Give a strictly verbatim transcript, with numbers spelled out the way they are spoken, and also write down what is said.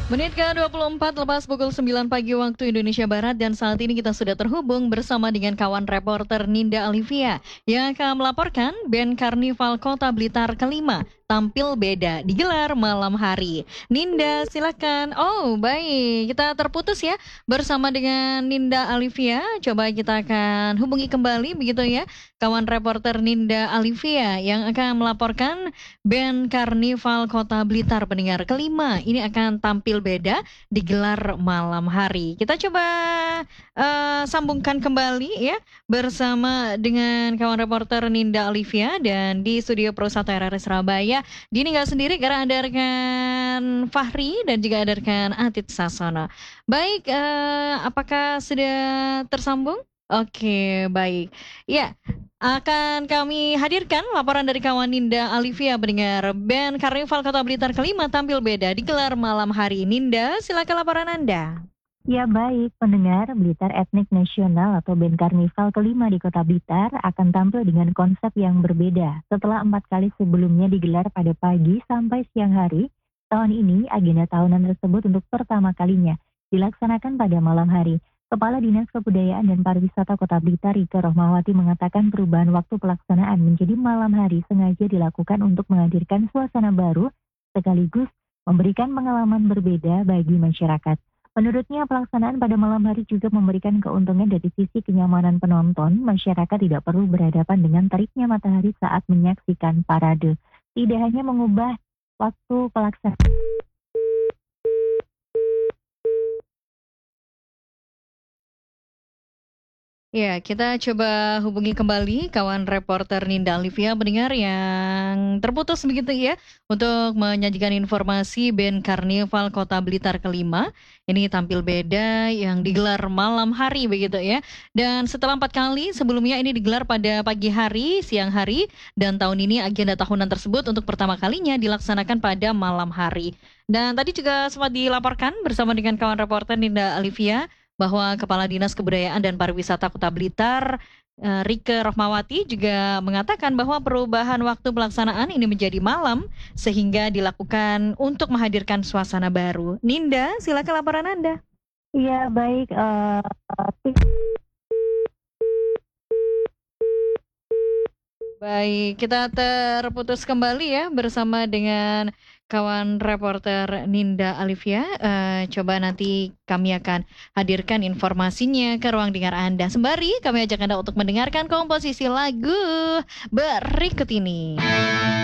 Menit ke dua puluh empat lepas pukul sembilan pagi waktu Indonesia Barat dan saat ini kita sudah terhubung bersama dengan kawan reporter Ninda Alivia yang akan melaporkan band Karnival Kota Blitar kelima tampil beda digelar malam hari. Ninda silakan. Oh baik, kita terputus ya bersama dengan Ninda Alivia. Coba kita akan hubungi kembali begitu ya kawan reporter Ninda Alivia yang akan melaporkan band Karnival Kota Blitar pendengar kelima ini akan tampil beda digelar malam hari. Kita coba uh, sambungkan kembali ya bersama dengan kawan reporter Ninda Alivia dan di studio Pro satu R R I Surabaya. Dini nggak sendiri karena ada rekan Fahri dan juga ada rekan Atit Sasono. Baik, uh, apakah sudah tersambung? Oke, baik. Ya, akan kami hadirkan laporan dari kawan Ninda Alivia pendengar band Karnival Kota Blitar kelima tampil beda digelar malam hari. Ninda, silakan laporan Anda. Ya baik, pendengar, Blitar Etnik Nasional atau band Karnival kelima di Kota Blitar akan tampil dengan konsep yang berbeda. Setelah empat kali sebelumnya digelar pada pagi sampai siang hari, tahun ini agenda tahunan tersebut untuk pertama kalinya dilaksanakan pada malam hari. Kepala Dinas Kebudayaan dan Pariwisata Kota Blitar, Rieke Rohmawati, mengatakan perubahan waktu pelaksanaan menjadi malam hari sengaja dilakukan untuk menghadirkan suasana baru sekaligus memberikan pengalaman berbeda bagi masyarakat. Menurutnya, pelaksanaan pada malam hari juga memberikan keuntungan dari sisi kenyamanan penonton. Masyarakat tidak perlu berhadapan dengan teriknya matahari saat menyaksikan parade. Tidak hanya mengubah waktu pelaksanaan. Ya, kita coba hubungi kembali kawan reporter Ninda Alivia pendengar yang terputus begitu ya untuk menyajikan informasi band Karnival Kota Blitar kelima ini tampil beda yang digelar malam hari begitu ya. Dan setelah empat kali sebelumnya ini digelar pada pagi hari, siang hari, dan tahun ini agenda tahunan tersebut untuk pertama kalinya dilaksanakan pada malam hari. Dan tadi juga sempat dilaporkan bersama dengan kawan reporter Ninda Alivia bahwa Kepala Dinas Kebudayaan dan Pariwisata Kota Blitar, eh, Rieke Rohmawati, juga mengatakan bahwa perubahan waktu pelaksanaan ini menjadi malam sehingga dilakukan untuk menghadirkan suasana baru. Ninda, silakan laporan Anda. Ya baik, uh, Baik, kita terputus kembali ya bersama dengan kawan reporter Ninda Alivia. Uh, coba nanti kami akan hadirkan informasinya ke ruang dengar Anda. Sembari kami ajak Anda untuk mendengarkan komposisi lagu berikut ini.